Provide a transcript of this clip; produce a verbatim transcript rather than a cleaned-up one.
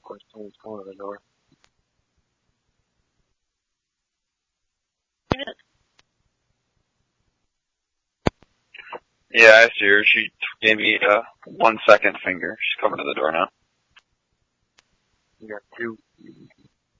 Of course, someone's going to the door. Yeah, I see her. She gave me a one second finger. She's coming to the door now. You got two.